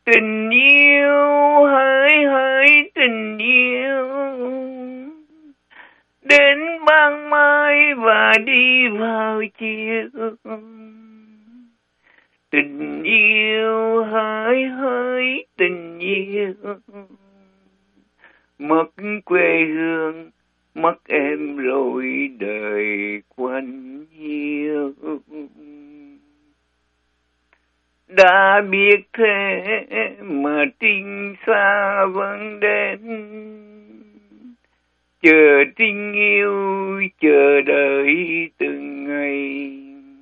Tình yêu hỡi hỡi tình yêu, đến ban mai và đi vào chiều. Tình yêu hỡi hỡi tình yêu, mất quê hương, mất em rồi đời quanh hiu. Đã biết thế mà tình xa vẫn đến, chờ tình yêu chờ đợi từng ngày.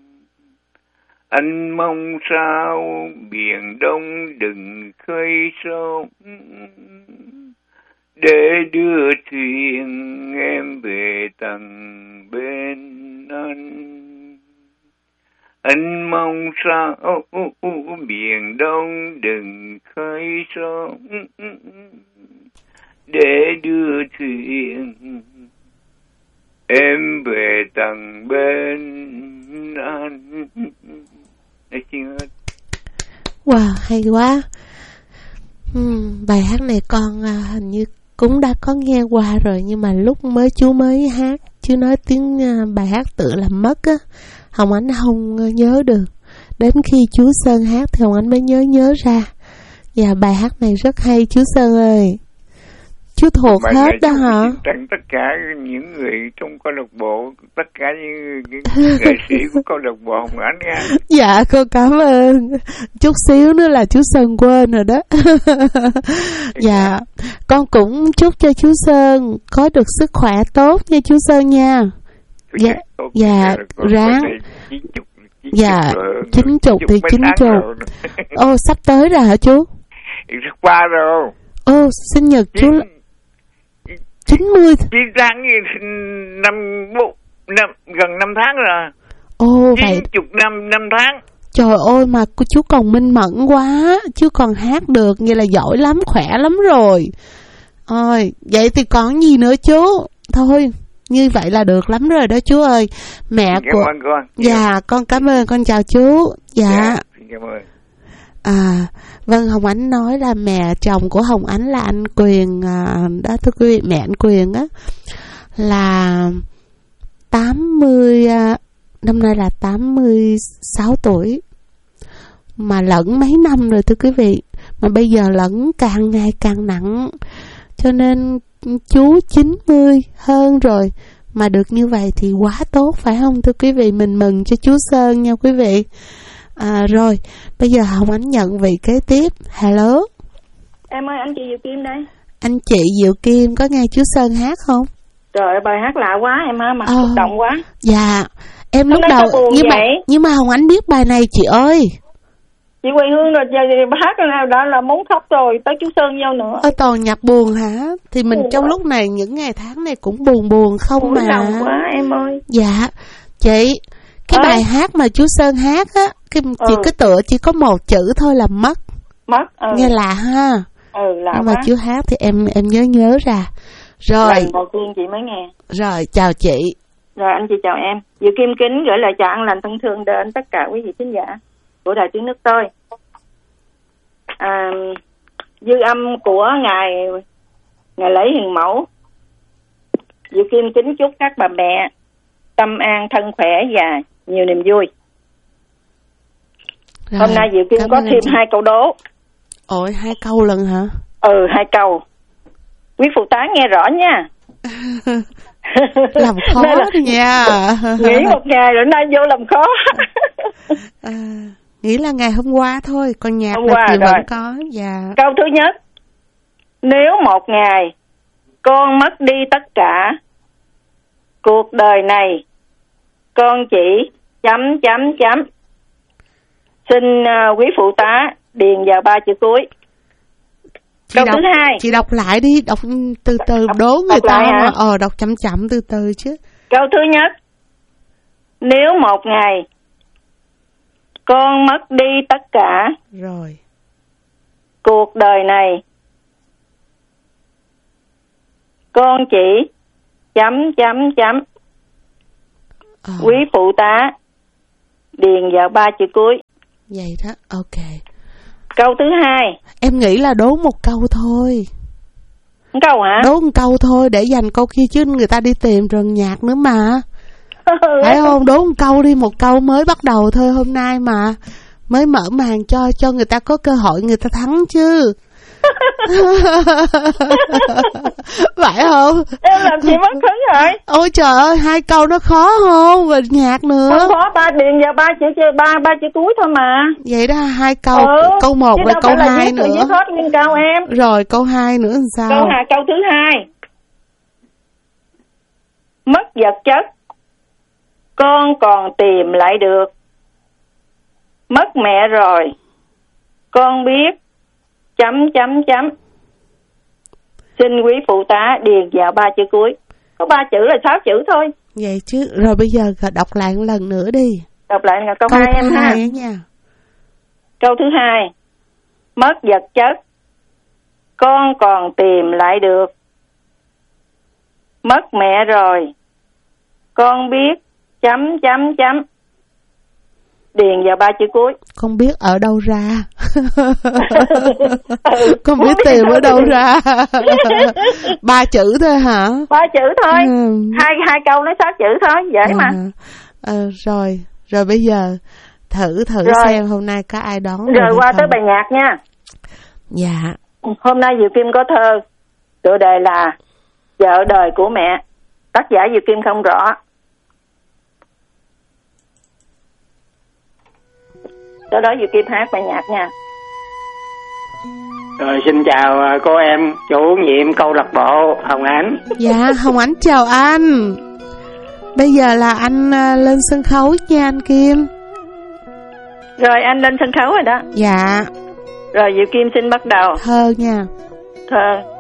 Anh mong sao biển Đông đừng khơi sóng, để đưa thuyền em về tận bên anh. Anh mong sao biển Đông đừng khơi sóng, để đưa thuyền em về tận bên anh. Wow, hay quá. Bài hát này con hình như cũng đã có nghe qua rồi, nhưng mà lúc chú mới hát, chú nói tiếng bài hát tự làm mất á, Hồng Ánh không nhớ được. Đến khi chú Sơn hát thì Hồng Ánh mới nhớ ra. Và bài hát này rất hay chú Sơn ơi. Chú thuộc bài hết đó hả? Tặng tất cả những người trong câu lạc bộ, tất cả những nghệ sĩ của câu lạc bộ Hồng Ánh nha. Dạ con cảm ơn. Chút xíu nữa là chú Sơn quên rồi đó. Dạ, con cũng chúc cho chú Sơn có được sức khỏe tốt nha chú Sơn nha. Dạ, dạ, ráng. Dạ, 90 thì 90. Ô, sắp tới rồi hả chú? Qua rồi. Ô, sinh nhật chú 90. 9 tháng gần 5 tháng rồi. Ồ, vậy 5 tháng. Trời ơi, mà chú còn minh mẫn quá, chú còn hát được, nghĩa là giỏi lắm, khỏe lắm rồi. Ôi, vậy thì còn gì nữa chú? Thôi, như vậy là được lắm rồi đó chú ơi. Mẹ của... Cảm ơn con. Dạ, con cảm ơn, con chào chú. Dạ. Cảm ơn. Vâng, Hồng Ánh nói là mẹ chồng của Hồng Ánh là anh Quyền đó thưa quý vị, mẹ anh Quyền á là 80, năm nay là 86 tuổi, mà lẫn mấy năm rồi thưa quý vị, mà bây giờ lẫn càng ngày càng nặng, cho nên chú 90 hơn rồi mà được như vậy thì quá tốt phải không thưa quý vị? Mình mừng cho chú Sơn nha quý vị. Rồi, bây giờ Hồng Ánh nhận vị kế tiếp. Hello. Em ơi, anh chị Diệu Kim đây. Anh chị Diệu Kim có nghe chú Sơn hát không? Trời ơi, bài hát lạ quá em ha, mà xúc động quá. Dạ, em lúc đầu nhưng mà Hồng Ánh biết bài này chị ơi. Chị quê hương rồi, giờ hát nào đó là muốn khóc rồi, tới chú Sơn vô nữa. Toàn nhạc buồn hả? Thì mình trong lúc này, những ngày tháng này cũng buồn không buồn mà. Lòng quá em ơi. Dạ, chị, cái bài hát mà chú Sơn hát á, chỉ cái tựa chỉ có một chữ thôi là mất. Nghe lạ ha. Lạ nhưng mà chú hát thì em nhớ ra. Rồi. Lần đầu tiên chị mới nghe. Rồi, chào chị. Rồi, anh chị chào em. Diệu Kim kính gửi lời chào an lành thân thương đến tất cả quý vị khán giả của Đài Tiếng Nước tôi. Dư âm của ngày lễ Hiền Mẫu, Diệu Kim kính chúc các bà mẹ tâm an, thân khỏe và nhiều niềm vui. Rồi, hôm nay Diệu Kim có thêm 2 câu đố. Ôi, 2 câu lần hả? 2 câu. Quý phụ tá nghe rõ nha. Làm khó đi nha. Nghỉ một ngày rồi nay vô làm khó. Nghĩ là ngày hôm qua thôi, còn nhạc là chị vẫn có. Dạ. Câu thứ nhất. Nếu một ngày con mất đi tất cả, cuộc đời này con chỉ ... Xin quý phụ tá điền vào 3 chữ cuối. Câu thứ 2. Chị đọc lại đi, đọc từ từ, đố người ta mà. Đọc chậm từ từ chứ. Câu thứ nhất. Nếu một ngày con mất đi tất cả, rồi, cuộc đời này con chỉ ... Quý phụ tá điền vào 3 chữ cuối. Vậy đó, ok. Câu thứ hai. Em nghĩ là đố một câu thôi. Một câu hả? Đố một câu thôi để dành câu kia chứ người ta đi tìm rần nhạc nữa mà. Phải không? Đố một câu đi, một câu mới bắt đầu thôi, hôm nay mà mới mở màn cho người ta có cơ hội người ta thắng chứ. Phải không? Em làm chị mất hứng rồi. Ôi trời ơi, 2 câu nó khó không? Và nhạc nữa. Không khó, 3 điền vào 3 chữ cuối thôi mà. Vậy đó 2 câu, câu 1 và câu 2 nữa. Chứ hết nguyên câu em. Rồi câu 2 nữa làm sao? Câu thứ hai. Mất vật chất, con còn tìm lại được. Mất mẹ rồi, con biết... ... Xin quý phụ tá điền vào 3 chữ cuối. Có 3 chữ là 6 chữ thôi. Vậy chứ. Rồi bây giờ đọc lại một lần nữa đi. Đọc lại là câu 2 em ha. Nha. Câu thứ hai. Mất vật chất, con còn tìm lại được. Mất mẹ rồi, con biết... ... Điền vào 3 chữ cuối. Con biết ở đâu ra. Con biết tìm ở đâu ra. 3 chữ thôi hả? 3 chữ thôi. Hai câu nó 6 chữ thôi, dễ mà. Rồi bây giờ thử rồi. Xem hôm nay có ai đón. Rồi qua tới bài nhạc nha. Dạ. Hôm nay Diệu Kim có thơ, tựa đề là Vợ đời của mẹ. Tác giả Diệu Kim không rõ. Sau đó Diệu Kim hát bài nhạc nha. Rồi xin chào cô em chủ nhiệm câu lạc bộ Hồng Ánh. Dạ Hồng Ánh chào anh. Bây giờ là anh lên sân khấu nha anh Kim. Rồi anh lên sân khấu rồi đó. Dạ. Rồi Diệu Kim xin bắt đầu. Thơ nha. Thơ.